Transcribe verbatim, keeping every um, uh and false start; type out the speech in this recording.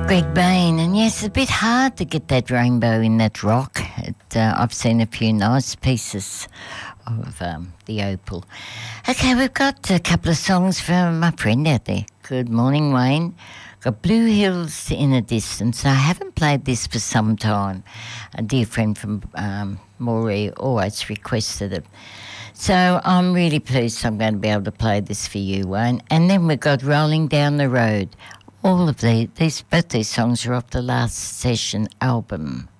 Greg Bain, and yes, it's a bit hard to get that rainbow in that rock. It, uh, I've seen a few nice pieces of um, the opal. Okay, we've got a couple of songs from my friend out there. Good morning, Wayne. Got Blue Hills in the Distance. I haven't played this for some time. A dear friend from um, Moree always requested it. So I'm really pleased I'm going to be able to play this for you, Wayne. And then we've got Rolling Down the Road. All of the, these, both these songs are off the last session album.